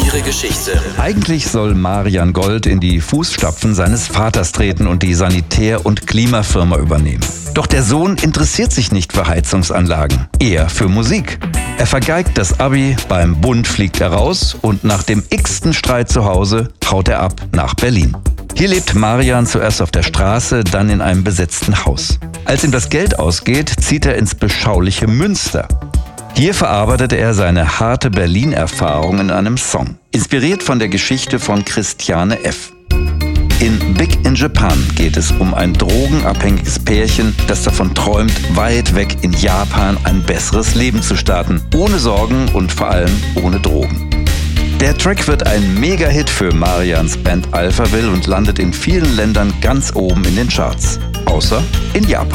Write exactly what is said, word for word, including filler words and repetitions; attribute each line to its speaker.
Speaker 1: ihre Geschichte.
Speaker 2: Eigentlich soll Marian Gold in die Fußstapfen seines Vaters treten und die Sanitär- und Klimafirma übernehmen. Doch der Sohn interessiert sich nicht für Heizungsanlagen, eher für Musik. Er vergeigt das Abi, beim Bund fliegt er raus und nach dem x-ten Streit zu Hause haut er ab nach Berlin. Hier lebt Marian zuerst auf der Straße, dann in einem besetzten Haus. Als ihm das Geld ausgeht, zieht er ins beschauliche Münster. Hier verarbeitet er seine harte Berlin-Erfahrung in einem Song, inspiriert von der Geschichte von Christiane F. In Big in Japan geht es um ein drogenabhängiges Pärchen, das davon träumt, weit weg in Japan ein besseres Leben zu starten, ohne Sorgen und vor allem ohne Drogen. Der Track wird ein Mega-Hit für Marians Band Alphaville und landet in vielen Ländern ganz oben in den Charts, außer in Japan.